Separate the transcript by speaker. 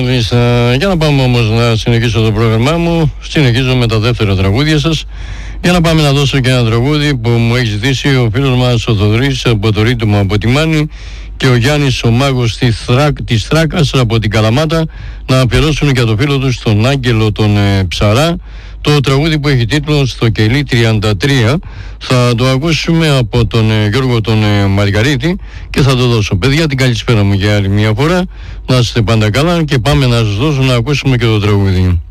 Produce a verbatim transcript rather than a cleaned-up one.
Speaker 1: Μάλιστα. Για να πάμε όμως να συνεχίσω το πρόγραμμά μου. Συνεχίζω με τα δεύτερα τραγούδια σας. Για να πάμε να δώσω και ένα τραγούδι που μου έχει ζητήσει ο φίλος μας ο Θοδωρής από το Ρήτμο από τη Μάνη και ο Γιάννης ο Μάγος της, Θράκ, της Θράκας από την Καλαμάτα, να αφιερώσουν και το φίλο τους τον Άγγελο τον ε, Ψαρά, το τραγούδι που έχει τίτλο «Στο κελί τριάντα τρία». Θα το ακούσουμε από τον ε, Γιώργο τον ε, Μαργαρίτη και θα το δώσω. Παιδιά, την καλησπέρα μου για άλλη μια φορά, να είστε πάντα καλά και πάμε να σας δώσω να ακούσουμε και το τραγούδι.